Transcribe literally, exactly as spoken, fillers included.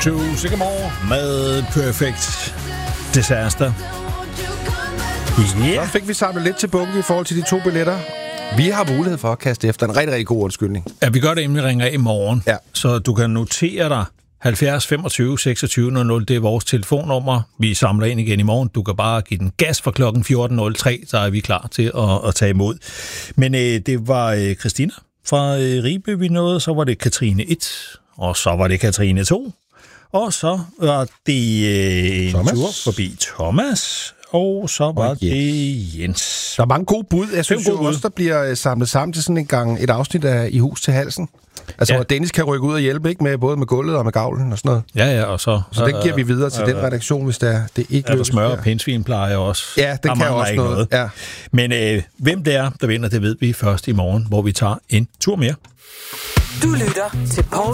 To Sycamore med Perfect Disaster. Yeah. Så fik vi samlet lidt til bunke i forhold til de to billetter. Vi har mulighed for at kaste efter en rigtig, rigtig god undskyldning. Ja, vi gør det, inden vi ringer af i morgen. Ja. Så du kan notere dig halvfjerds femogtyve seksogtyve nul nul, det er vores telefonnummer. Vi samler ind igen i morgen. Du kan bare give den gas for klokken fjorten nul tre, så er vi klar til at, at tage imod. Men øh, det var øh, Christina fra øh, Ribe, vi nåede. Så var det Katrine et, og så var det Katrine to. Og så var det øh, en Thomas. tur forbi Thomas, og så var og det Jens. Der er mange gode bud. Jeg synes jo bud. også, der bliver samlet sammen til sådan en gang et afsnit af I hus til halsen. Altså, Ja. hvor Dennis kan rykke ud og hjælpe, ikke? Med, både med gulvet og med gavlen og sådan noget. Ja, ja, og så... Så den giver vi videre til øh, den redaktion, hvis der, det ikke Er der lykkes. smør og pindsvin plejer også. Ja, det Der kan mangler også ikke noget. Ja. Men øh, hvem det er, der vinder, det ved vi først i morgen, hvor vi tager en tur mere. Du lytter til Paul